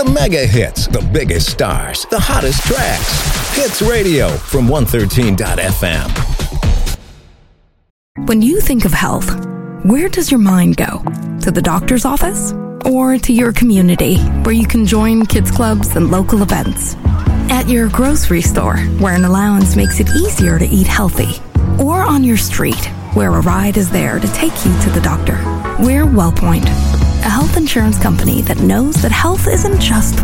The mega hits, the biggest stars, the hottest tracks. Hits Radio from 113.fm. When you think of health, where does your mind go? To the doctor's office? Or to your community, where you can join kids clubs and local events? At your grocery store, where an allowance makes it easier to eat healthy? Or on your street, where a ride is there to take you to the doctor? We're WellPoint, a health insurance company that knows that health isn't just